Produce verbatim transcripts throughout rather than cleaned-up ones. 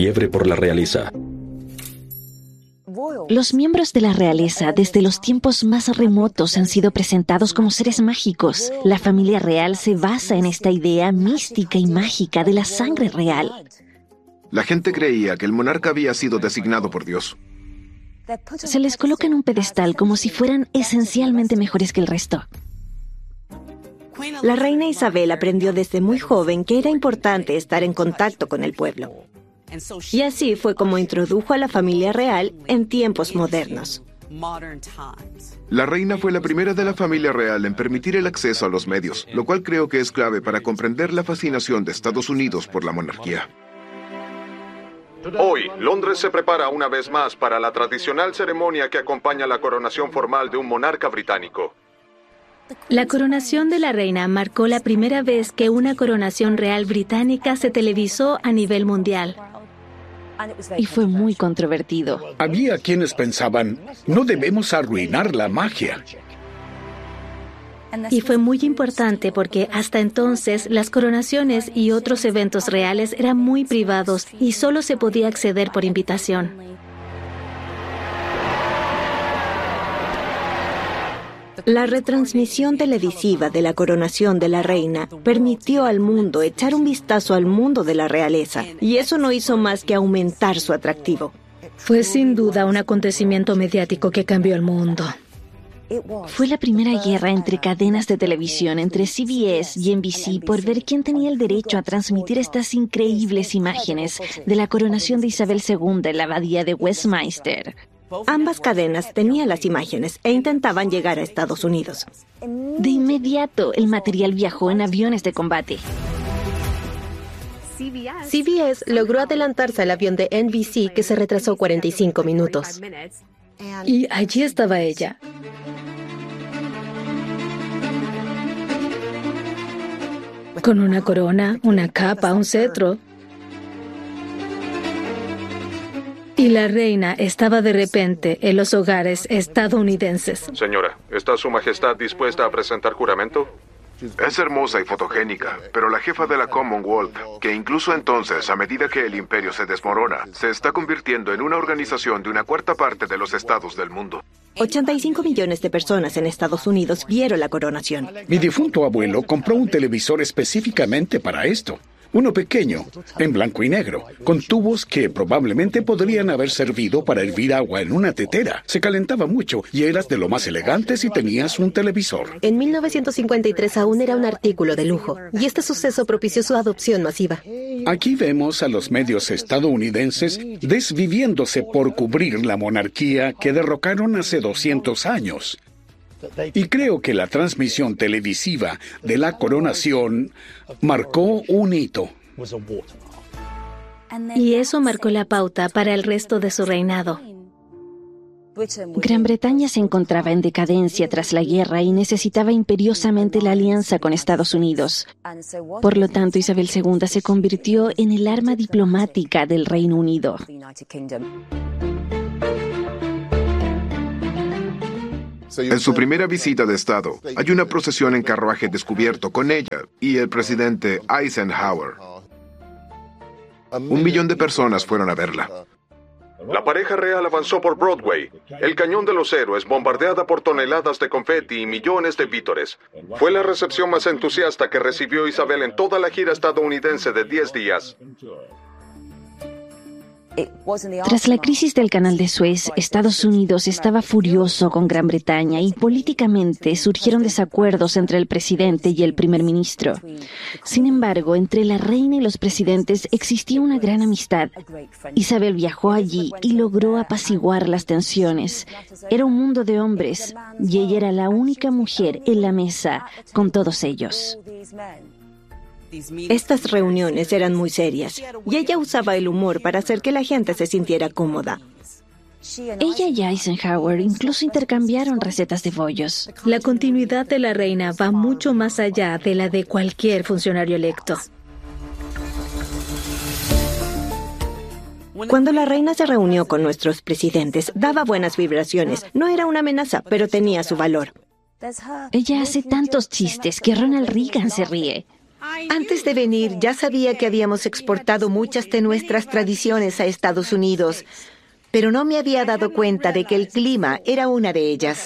fiebre por la realeza. Los miembros de la realeza desde los tiempos más remotos han sido presentados como seres mágicos. La familia real se basa en esta idea mística y mágica de la sangre real. La gente creía que el monarca había sido designado por Dios. Se les coloca en un pedestal como si fueran esencialmente mejores que el resto. La reina Isabel aprendió desde muy joven que era importante estar en contacto con el pueblo. Y así fue como introdujo a la familia real en tiempos modernos. La reina fue la primera de la familia real en permitir el acceso a los medios, lo cual creo que es clave para comprender la fascinación de Estados Unidos por la monarquía. Hoy, Londres se prepara una vez más para la tradicional ceremonia que acompaña la coronación formal de un monarca británico. La coronación de la reina marcó la primera vez que una coronación real británica se televisó a nivel mundial. Y fue muy controvertido. Había quienes pensaban, no debemos arruinar la magia. Y fue muy importante porque hasta entonces las coronaciones y otros eventos reales eran muy privados y solo se podía acceder por invitación. La retransmisión televisiva de la coronación de la reina permitió al mundo echar un vistazo al mundo de la realeza, y eso no hizo más que aumentar su atractivo. Fue sin duda un acontecimiento mediático que cambió el mundo. Fue la primera guerra entre cadenas de televisión, entre C B S y N B C, por ver quién tenía el derecho a transmitir estas increíbles imágenes de la coronación de Isabel segunda en la abadía de Westminster. Ambas cadenas tenían las imágenes e intentaban llegar a Estados Unidos. De inmediato, el material viajó en aviones de combate. C B S logró adelantarse al avión de N B C, que se retrasó cuarenta y cinco minutos. Y allí estaba ella. Con una corona, una capa, un cetro. Y la reina estaba de repente en los hogares estadounidenses. Señora, ¿está su majestad dispuesta a presentar juramento? Es hermosa y fotogénica, pero la jefa de la Commonwealth, que incluso entonces, a medida que el imperio se desmorona, se está convirtiendo en una organización de una cuarta parte de los estados del mundo. ochenta y cinco millones de personas en Estados Unidos vieron la coronación. Mi difunto abuelo compró un televisor específicamente para esto. Uno pequeño, en blanco y negro, con tubos que probablemente podrían haber servido para hervir agua en una tetera. Se calentaba mucho y eras de lo más elegante si tenías un televisor. En mil novecientos cincuenta y tres aún era un artículo de lujo, y este suceso propició su adopción masiva. Aquí vemos a los medios estadounidenses desviviéndose por cubrir la monarquía que derrocaron hace doscientos años. Y creo que la transmisión televisiva de la coronación marcó un hito. Y eso marcó la pauta para el resto de su reinado. Gran Bretaña se encontraba en decadencia tras la guerra y necesitaba imperiosamente la alianza con Estados Unidos. Por lo tanto, Isabel segunda se convirtió en el arma diplomática del Reino Unido. En su primera visita de Estado, hay una procesión en carruaje descubierto con ella y el presidente Eisenhower. Un millón de personas fueron a verla. La pareja real avanzó por Broadway. El Cañón de los Héroes, bombardeada por toneladas de confeti y millones de vítores. Fue la recepción más entusiasta que recibió Isabel en toda la gira estadounidense de diez días. Tras la crisis del Canal de Suez, Estados Unidos estaba furioso con Gran Bretaña y políticamente surgieron desacuerdos entre el presidente y el primer ministro. Sin embargo, entre la reina y los presidentes existía una gran amistad. Isabel viajó allí y logró apaciguar las tensiones. Era un mundo de hombres y ella era la única mujer en la mesa con todos ellos. Estas reuniones eran muy serias, y ella usaba el humor para hacer que la gente se sintiera cómoda. Ella y Eisenhower incluso intercambiaron recetas de bollos. La continuidad de la reina va mucho más allá de la de cualquier funcionario electo. Cuando la reina se reunió con nuestros presidentes, daba buenas vibraciones. No era una amenaza, pero tenía su valor. Ella hace tantos chistes que Ronald Reagan se ríe. Antes de venir, ya sabía que habíamos exportado muchas de nuestras tradiciones a Estados Unidos, pero no me había dado cuenta de que el clima era una de ellas.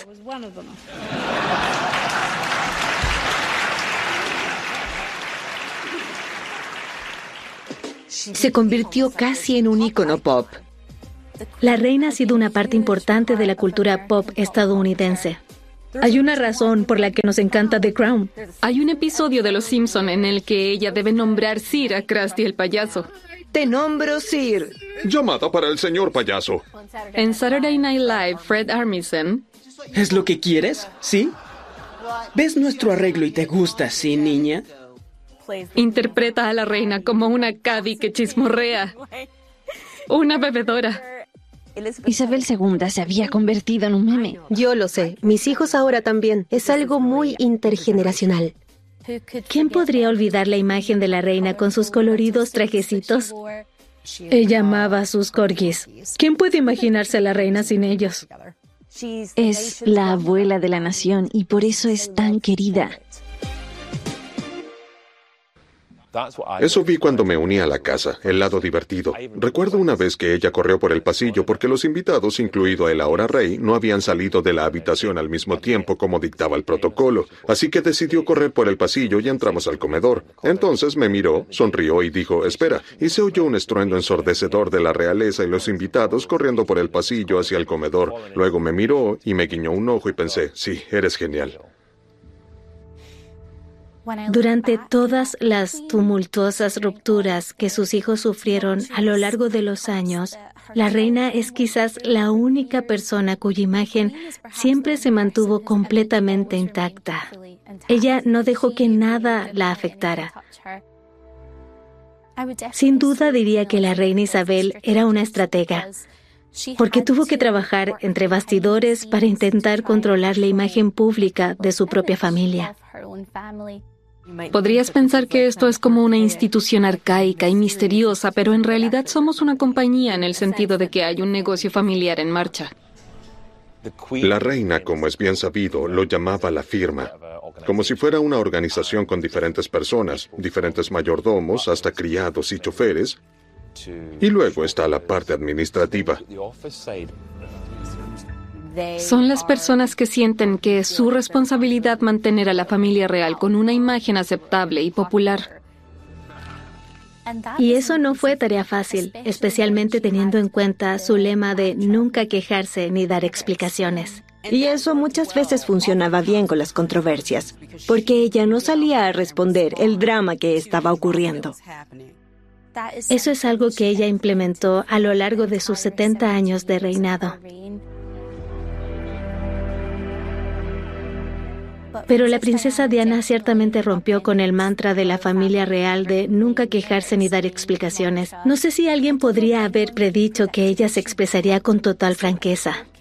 Se convirtió casi en un ícono pop. La reina ha sido una parte importante de la cultura pop estadounidense. Hay una razón por la que nos encanta The Crown. Hay un episodio de Los Simpson en el que ella debe nombrar Sir a Krusty el payaso. Te nombro Sir. Llamada para el señor payaso. En Saturday Night Live, Fred Armisen... ¿Es lo que quieres? ¿Sí? ¿Ves nuestro arreglo y te gusta, sí, niña? Interpreta a la reina como una caddy que chismorrea. Una bebedora. Isabel segunda se había convertido en un meme. Yo lo sé. Mis hijos ahora también. Es algo muy intergeneracional. ¿Quién podría olvidar la imagen de la reina con sus coloridos trajecitos? Ella amaba a sus corgis. ¿Quién puede imaginarse a la reina sin ellos? Es la abuela de la nación y por eso es tan querida. Eso vi cuando me uní a la casa, el lado divertido. Recuerdo una vez que ella corrió por el pasillo porque los invitados, incluido el ahora rey, no habían salido de la habitación al mismo tiempo como dictaba el protocolo. Así que decidió correr por el pasillo y entramos al comedor. Entonces me miró, sonrió y dijo, espera, y se oyó un estruendo ensordecedor de la realeza y los invitados corriendo por el pasillo hacia el comedor. Luego me miró y me guiñó un ojo y pensé, sí, eres genial. Durante todas las tumultuosas rupturas que sus hijos sufrieron a lo largo de los años, la reina es quizás la única persona cuya imagen siempre se mantuvo completamente intacta. Ella no dejó que nada la afectara. Sin duda diría que la reina Isabel era una estratega, porque tuvo que trabajar entre bastidores para intentar controlar la imagen pública de su propia familia. Podrías pensar que esto es como una institución arcaica y misteriosa, pero en realidad somos una compañía en el sentido de que hay un negocio familiar en marcha. La reina, como es bien sabido, lo llamaba la firma, como si fuera una organización con diferentes personas, diferentes mayordomos, hasta criados y choferes, y luego está la parte administrativa. Son las personas que sienten que es su responsabilidad mantener a la familia real con una imagen aceptable y popular. Y eso no fue tarea fácil, especialmente teniendo en cuenta su lema de nunca quejarse ni dar explicaciones. Y eso muchas veces funcionaba bien con las controversias, porque ella no salía a responder el drama que estaba ocurriendo. Eso es algo que ella implementó a lo largo de sus setenta años de reinado. Pero la princesa Diana ciertamente rompió con el mantra de la familia real de nunca quejarse ni dar explicaciones. No sé si alguien podría haber predicho que ella se expresaría con total franqueza.